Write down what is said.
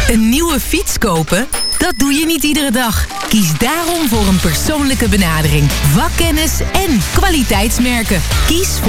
Een nieuwe fiets kopen? Dat doe je niet iedere dag. Kies daarom voor een persoonlijke benadering, vakkennis en kwaliteitsmerken. Kies voor